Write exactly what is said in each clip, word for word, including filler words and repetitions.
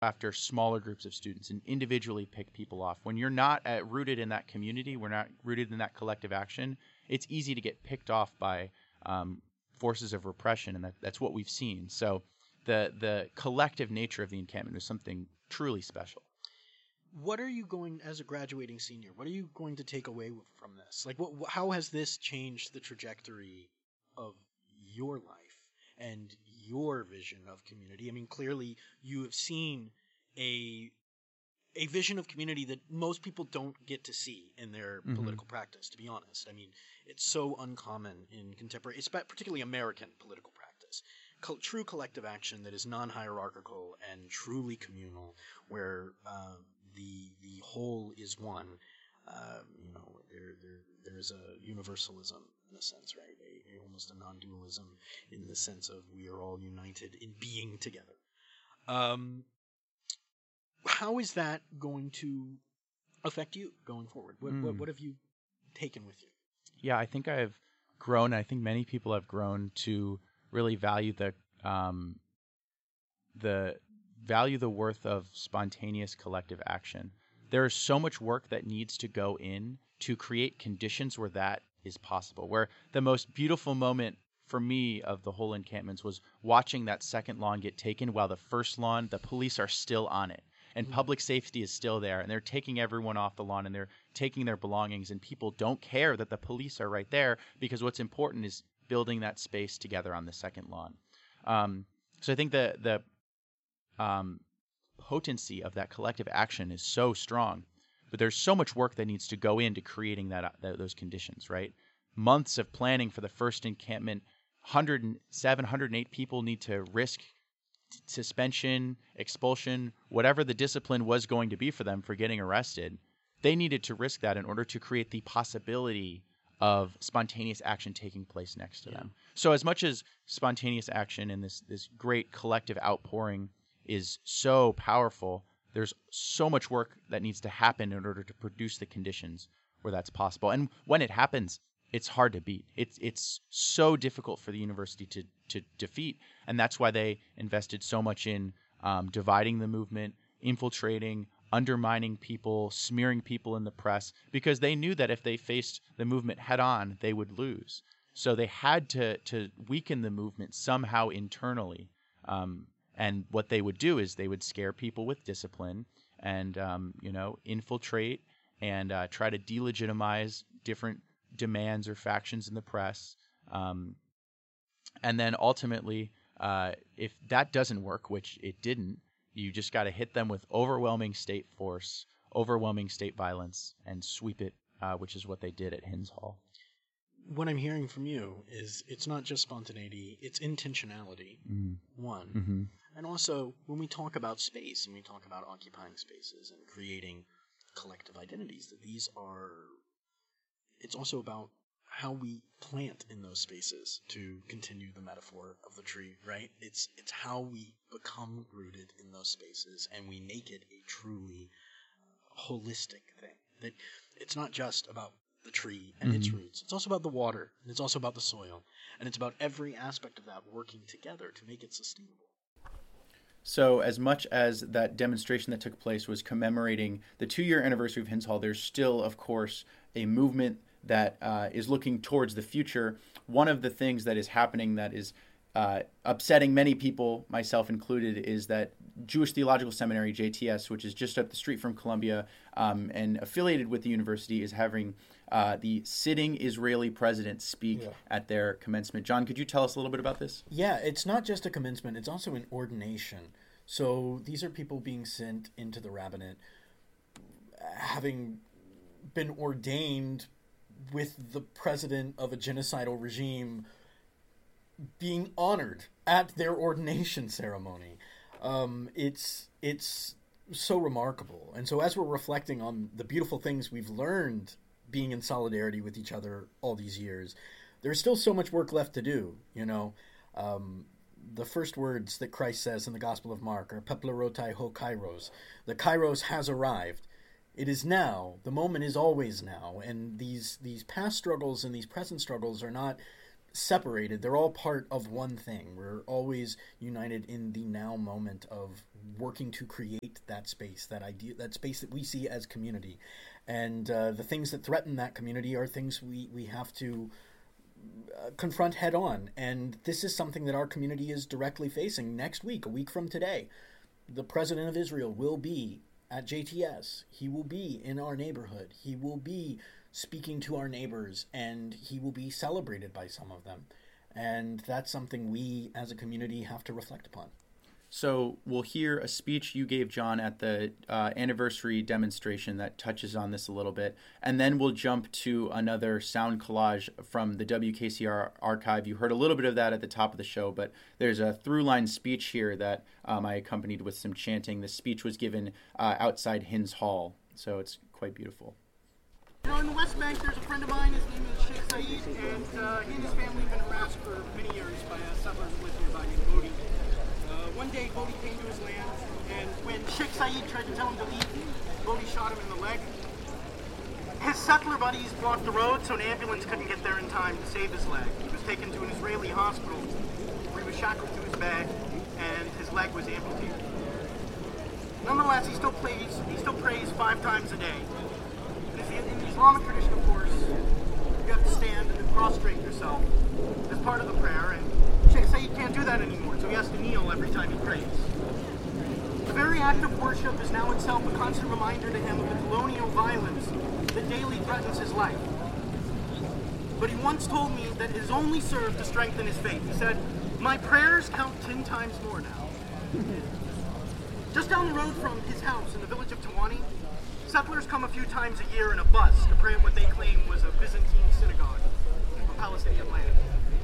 after smaller groups of students and individually pick people off. When you're not uh, rooted in that community, we're not rooted in that collective action, it's easy to get picked off by um, forces of repression, and that, that's what we've seen. So the the collective nature of the encampment is something truly special. What are you going, as a graduating senior, what are you going to take away from this? Like, what, how has this changed the trajectory of your life and your vision of community? I mean, clearly you have seen a a vision of community that most people don't get to see in their mm-hmm. political practice, to be honest. I mean, it's so uncommon in contemporary, particularly American political practice. Co- true collective action that is non-hierarchical and truly communal, where uh, the the whole is one. Uh, you know, there there there's a universalism in a sense, right? A, a, almost a non-dualism in the sense of we are all united in being together. Um, how is that going to affect you going forward? What, mm. what what have you taken with you? Yeah, I think I've grown. I think many people have grown to really value the um, the value the worth of spontaneous collective action. There is so much work that needs to go in to create conditions where that is possible. Where the most beautiful moment for me of the whole encampments was watching that second lawn get taken while the first lawn, the police are still on it. And mm-hmm. public safety is still there, and they're taking everyone off the lawn, and they're taking their belongings, and people don't care that the police are right there, because what's important is building that space together on the second lawn. Um, so I think the the um, potency of that collective action is so strong, but there's so much work that needs to go into creating that, uh, that those conditions, right? Months of planning for the first encampment, one hundred seven, one hundred eight people need to risk suspension, expulsion, whatever the discipline was going to be for them for getting arrested. They needed to risk that in order to create the possibility of spontaneous action taking place next to yeah. them. So as much as spontaneous action and this this great collective outpouring is so powerful, there's so much work that needs to happen in order to produce the conditions where that's possible. And when it happens, it's hard to beat. It's it's so difficult for the university to to defeat, and that's why they invested so much in um, dividing the movement, infiltrating, undermining people, smearing people in the press, because they knew that if they faced the movement head on, they would lose. So they had to to weaken the movement somehow internally. Um, and what they would do is they would scare people with discipline and um, you know infiltrate and uh, try to delegitimize different demands or factions in the press. Um, and then ultimately, uh, if that doesn't work, which it didn't, you just got to hit them with overwhelming state force, overwhelming state violence, and sweep it, uh, which is what they did at Hinds Hall. What I'm hearing from you is it's not just spontaneity, it's intentionality, mm. one. Mm-hmm. And also, when we talk about space and we talk about occupying spaces and creating collective identities, that these are... It's also about how we plant in those spaces, to continue the metaphor of the tree, right? It's it's how we become rooted in those spaces, and we make it a truly uh, holistic thing. That it's not just about the tree and mm-hmm. its roots. It's also about the water, and it's also about the soil, and it's about every aspect of that working together to make it sustainable. So as much as that demonstration that took place was commemorating the two-year anniversary of Hinds Hall, there's still, of course, a movement that uh, is looking towards the future. One of the things that is happening that is uh, upsetting many people, myself included, is that Jewish Theological Seminary, J T S, which is just up the street from Columbia um, and affiliated with the university, is having uh, the sitting Israeli president speak yeah. at their commencement. John, could you tell us a little bit about this? Yeah, it's not just a commencement, it's also an ordination. So these are people being sent into the rabbinate, having been ordained with the president of a genocidal regime being honored at their ordination ceremony. Um, it's it's so remarkable. And so as we're reflecting on the beautiful things we've learned being in solidarity with each other all these years, there's still so much work left to do, you know. Um, the first words that Christ says in the Gospel of Mark are peplerotai ho kairos. The kairos has arrived. It is now. The moment is always now. And these these past struggles and these present struggles are not separated. They're all part of one thing. We're always united in the now moment of working to create that space, that idea, that space that we see as community. And uh, the things that threaten that community are things we, we have to uh, confront head on. And this is something that our community is directly facing next week, a week from today. The president of Israel will be at J T S. He will be in our neighborhood. He will be speaking to our neighbors, and he will be celebrated by some of them. And that's something we as a community have to reflect upon. So we'll hear a speech you gave, John, at the uh, anniversary demonstration that touches on this a little bit. And then we'll jump to another sound collage from the W K C R archive. You heard a little bit of that at the top of the show, but there's a through-line speech here that um, I accompanied with some chanting. The speech was given uh, outside Hinds Hall, so it's quite beautiful. You know, in the West Bank, there's a friend of mine. His name is Sheikh Saeed, and uh, he and his family have been harassed for many years by a settler who lives nearby named Bodhi. Uh, one day, Bodhi came to his land, and when Sheikh Saeed tried to tell him to leave, Bodhi shot him in the leg. His settler buddies blocked the road, so an ambulance couldn't get there in time to save his leg. He was taken to an Israeli hospital, where he was shackled to his bed, and his leg was amputated. Nonetheless, he still prays. He still prays five times a day. In the Islamic tradition, of course, you have to stand and then prostrate yourself as part of the prayer, and Sheikh Saeed can't do that anymore, so he has to kneel every time he prays. The very act of worship is now itself a constant reminder to him of the colonial violence that daily threatens his life. But he once told me that it has only served to strengthen his faith. He said, "My prayers count ten times more now." Just down the road from his house in the village of Tawani, settlers come a few times a year in a bus to pray in what they claim was a Byzantine synagogue on Palestinian land.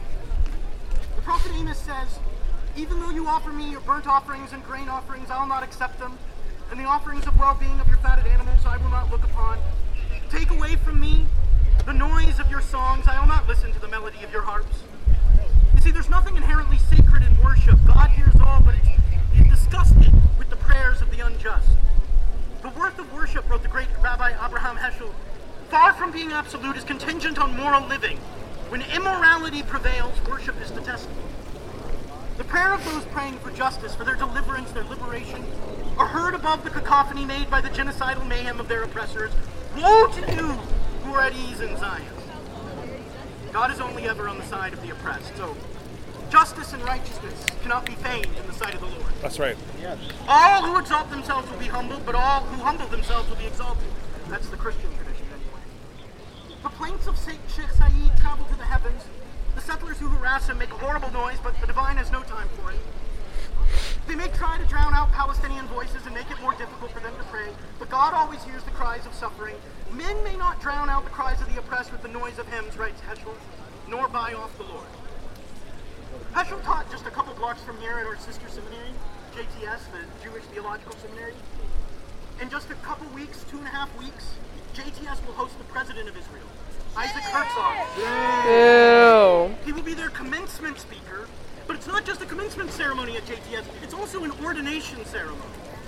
The Prophet Amos says, "Even though you offer me your burnt offerings and grain offerings, I will not accept them, and the offerings of well-being of your fatted animals I will not look upon. Take away from me the noise of your songs, I will not listen to the melody of your harps." You see, there's nothing inherently sacred in worship. God hears all, but it's, it's disgusted with the prayers of the unjust. The worth of worship, wrote the great Rabbi Abraham Heschel, far from being absolute, is contingent on moral living. When immorality prevails, worship is detestable. The prayer of those praying for justice, for their deliverance, their liberation, are heard above the cacophony made by the genocidal mayhem of their oppressors. Woe to you who are at ease in Zion. God is only ever on the side of the oppressed, so justice and righteousness cannot be feigned in the sight of the Lord. That's right. Yes. All who exalt themselves will be humbled, but all who humble themselves will be exalted. That's the Christian tradition, anyway. The plaints of Sheikh Saeed travel to the heavens. The settlers who harass him make a horrible noise, but the divine has no time for it. They may try to drown out Palestinian voices and make it more difficult for them to pray, but God always hears the cries of suffering. Men may not drown out the cries of the oppressed with the noise of hymns, writes Heschel, nor buy off the Lord. Heschel taught just a couple blocks from here at our sister seminary, J T S, the Jewish Theological Seminary. In just a couple weeks, two and a half weeks, J T S will host the President of Israel, Isaac Herzog. Ew. He will be their commencement speaker, but it's not just a commencement ceremony at J T S, it's also an ordination ceremony.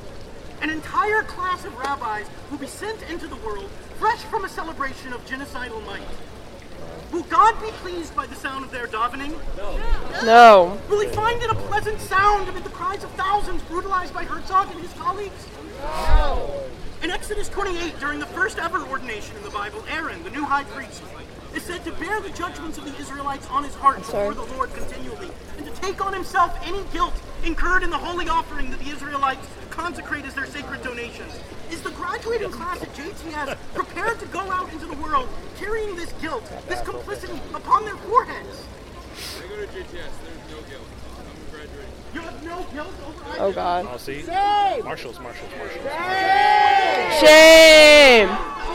An entire class of rabbis will be sent into the world fresh from a celebration of genocidal might. Will God be pleased by the sound of their davening? No. No. Will he find it a pleasant sound amid the cries of thousands brutalized by Herzog and his colleagues? No. In Exodus twenty-eight, during the first ever ordination in the Bible, Aaron, the new high priest, is said to bear the judgments of the Israelites on his heart before the Lord continually, and to take on himself any guilt incurred in the holy offering that the Israelites consecrate as their sacred donations. Is the graduating class at J T S prepared to go out into the world carrying this guilt, this complicity upon their foreheads? I go to J T S, there's no guilt. I'm graduating. You have no guilt over Oh God. I'll see. Shame! Marshals, marshals, marshals. Shame! Shame!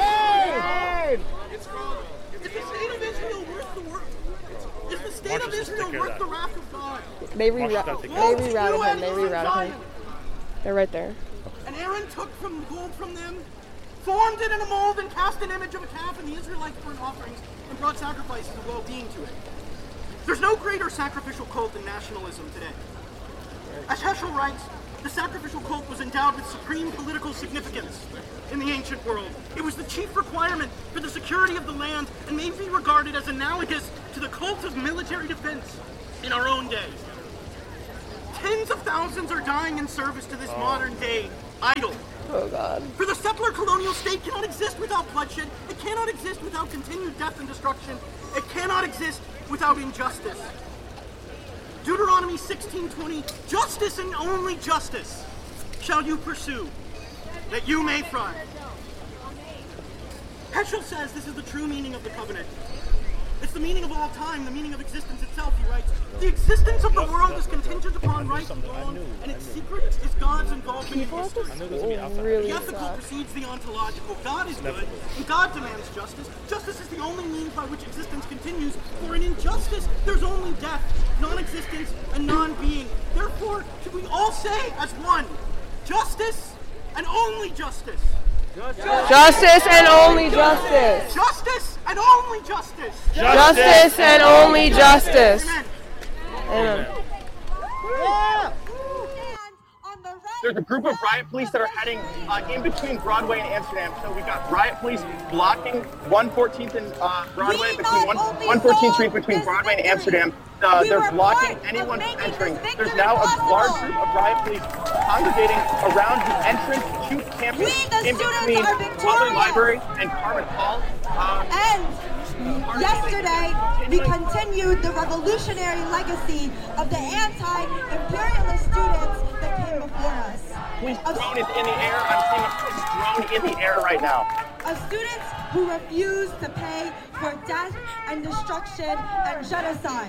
Shame! It's wrong. Is the state of Israel worth the worth? Is the state Marshals of will Israel take care of worth that. the wrath of God? They Marshals reroute. gotta take They care of Woe to you, rerouted him. They enemies of rerouted Zion! him. They're right there. And Aaron took from the gold from them, formed it in a mold, and cast an image of a calf, and the Israelites burnt offerings and brought sacrifices of well-being to it. There's no greater sacrificial cult than nationalism today. As Heschel writes, The sacrificial cult was endowed with supreme political significance in the ancient world. It was the chief requirement for the security of the land and may be regarded as analogous to the cult of military defense in our own day. Tens of thousands are dying in service to this oh. modern day idol. Oh God. For the settler colonial state cannot exist without bloodshed. It cannot exist without continued death and destruction. It cannot exist without injustice. Deuteronomy sixteen twenty, justice and only justice shall you pursue, that you may thrive. Heschel says this is the true meaning of the covenant. It's the meaning of all time, the meaning of existence itself, he writes. The existence of the world is contingent upon right and wrong, and its secret is God's involvement in history. Really the ethical suck. precedes the ontological. God is good, and God demands justice. Justice is the only means by which existence continues, for in injustice, there's only death, non-existence, and non-being. Therefore, should we all say as one, justice and only justice. Justice and only justice. Justice and only justice. Justice and only justice. Amen. Amen. There's a group of riot police that are heading uh, in between Broadway and Amsterdam. So we've got riot police blocking one fourteenth and uh, Broadway, between one fourteenth Street between Broadway and Amsterdam. Uh, we they're blocking anyone from entering. There's now a large group of riot police congregating around the entrance to campus in between Butler Library and Carmen Hall. Um, and yesterday, we continued the revolutionary legacy of the anti-imperialist students that came before us. Police drone is in the air. I'm seeing a police drone in the air right now. Of students who refuse to pay for death and destruction and genocide.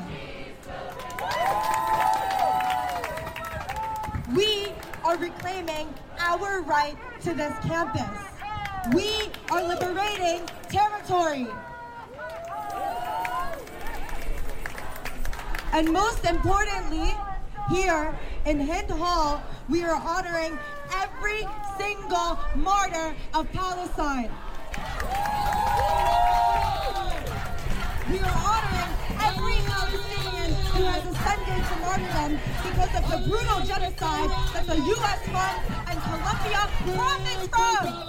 We are reclaiming our right to this campus. We are liberating territory. And most importantly, here in Hind Hall, we are honoring every single martyr of Palestine. We are honoring every Palestinian who has ascended to martyrdom because of the brutal genocide that the U S funds and Colombia profits from.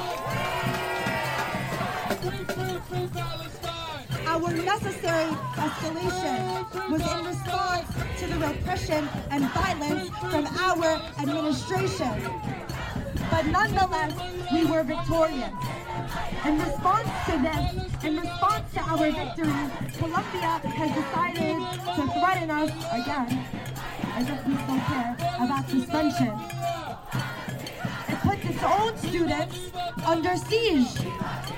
Our necessary escalation was in response to the repression and violence from our administration. But nonetheless, we were victorious. In response to this, in response to our victory, Colombia has decided to threaten us again, as if we still care about suspension. It puts its own students under siege.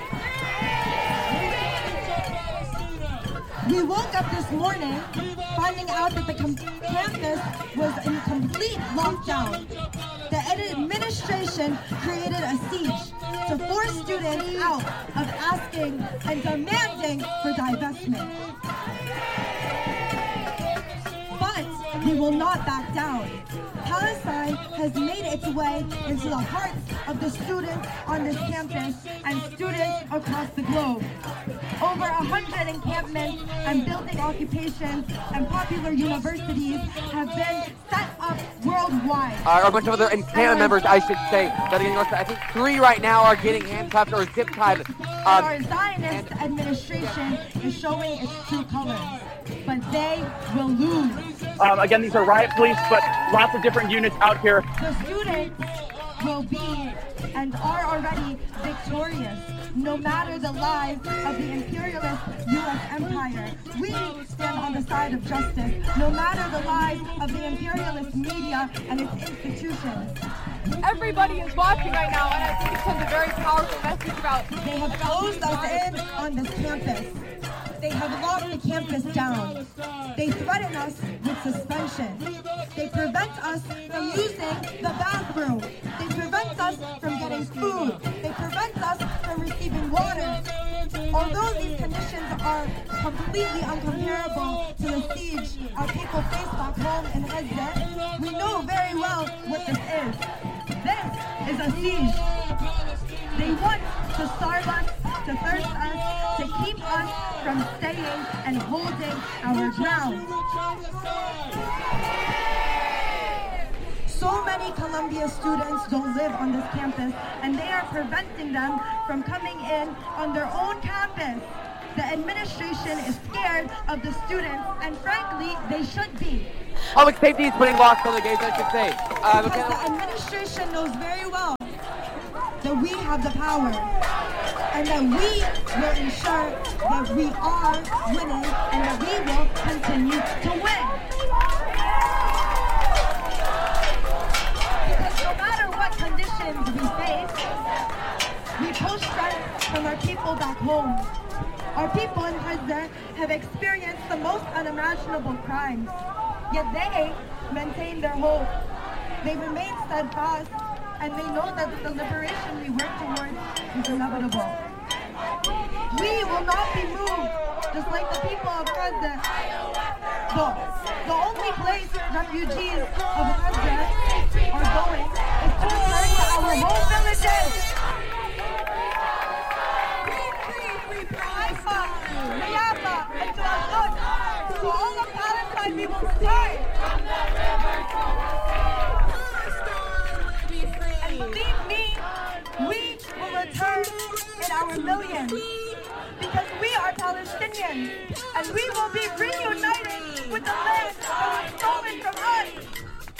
We woke up this morning finding out that the com- campus was in complete lockdown. The administration created a siege to force students out of asking and demanding for divestment. But we will not back down. Palestine has made its way into the hearts of the students on this campus and students across the globe. Over a hundred encampments and building occupations and popular universities have been set up worldwide. Uh, or a bunch of other encampment members, I should say, that are getting arrested. I think three right now are getting handcuffed or zip tied. Um, Our Zionist administration is showing its true colors, but they will lose. Um, again, these are riot police, but lots of different units out here. The students will be and are already victorious, no matter the lies of the imperialist U S empire. We stand on the side of justice, no matter the lies of the imperialist media and its institutions. Everybody is watching right now, and I think it sends a very powerful message about... They have closed us in on this campus. They have locked the campus down. They threaten us with suspension. They prevent us from using the bathroom. They prevent us from getting food. They prevent us from receiving water. Although these conditions are completely uncomparable to the siege our people face back home in Gaza, we know very well what this is. This is a siege. They want to starve us, to thirst us, to keep us from staying and holding our ground. So many Columbia students don't live on this campus, and they are preventing them from coming in on their own campus. The administration is scared of the students, and frankly, they should be. Public safety is putting locks on the gates, I should say. Uh, Because McKenna- the administration knows very well that we have the power, and that we will ensure that we are winning, and that we will continue to win. Because no matter what conditions we face, we pull strength from our people back home. Our people in Gaza have experienced the most unimaginable crimes, yet they maintain their hope. They remain steadfast, and they know that the liberation we work towards is inevitable. We will not be moved, just like the people of Gaza. The, the only place refugees of Gaza are going is to return to our home villages. Haifa, Jaffa, and to Ashdod. To all of Palestine, we will return. And believe me, we will return in our millions. Because we are Palestinians, and we will be reunited with the land that was stolen from us.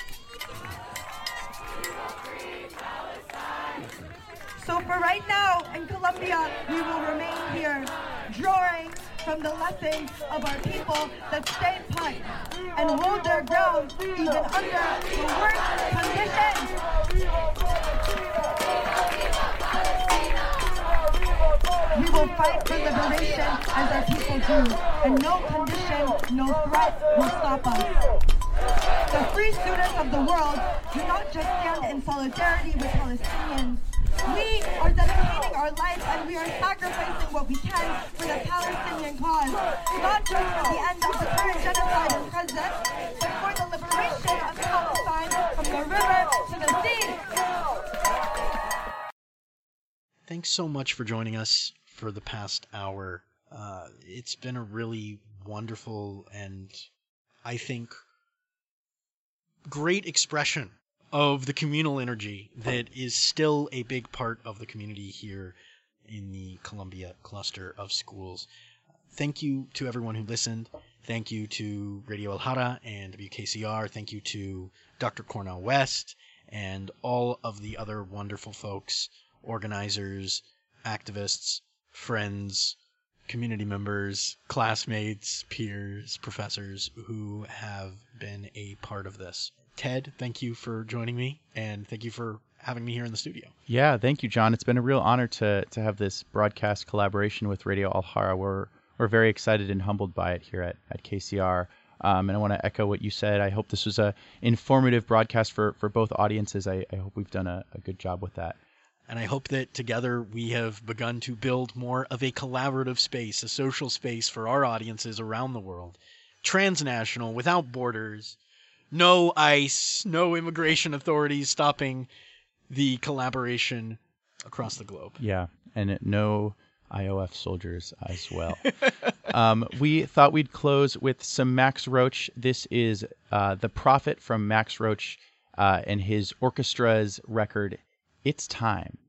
So for right now, in Colombia, we will remain here, drawing from the lessons of our people that stay put and hold their ground even under the worst conditions. We will fight for liberation as our people do, and no condition, no threat will stop us. The free students of the world do not just stand in solidarity with Palestinians. We are dedicating our lives, and we are sacrificing what we can for the Palestinian cause, not just for the end of the current genocide in Gaza, but for the liberation of Palestine from the river to the sea. Thanks so much for joining us for the past hour. Uh, it's been a really wonderful and, I think, great expression of the communal energy that is still a big part of the community here in the Columbia cluster of schools. Thank you to everyone who listened. Thank you to Radio Alhara and W K C R. Thank you to Doctor Cornell West and all of the other wonderful folks, organizers, activists, friends, community members, classmates, peers, professors who have been a part of this. Ted, thank you for joining me, and thank you for having me here in the studio. Yeah, thank you, John. It's been a real honor to to have this broadcast collaboration with Radio Alhara. We're we're very excited and humbled by it here at, at K C R. Um, and I want to echo what you said. I hope this was a informative broadcast for, for both audiences. I, I hope we've done a, a good job with that. And I hope that together we have begun to build more of a collaborative space, a social space for our audiences around the world. Transnational, without borders. No ICE, no immigration authorities stopping the collaboration across the globe. Yeah, and no I O F soldiers as well. um, we thought we'd close with some Max Roach. This is uh, The Prophet from Max Roach uh, and his orchestra's record, It's Time.